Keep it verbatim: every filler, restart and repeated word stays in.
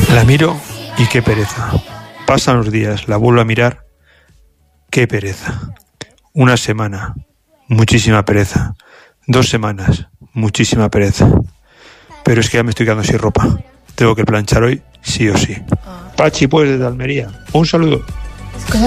La miro y qué pereza. Pasan los días, la vuelvo a mirar, qué pereza. Una semana, muchísima pereza. Dos semanas, muchísima pereza. Pero es que ya me estoy quedando sin ropa. Tengo que planchar hoy, sí o sí. Pachi, pues, desde Almería. Un saludo.